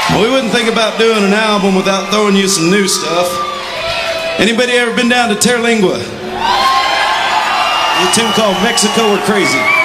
We wouldn't think about doing an album without throwing you some new stuff. Anybody ever been down to Terlingua? A tune called Mexico We're Crazy.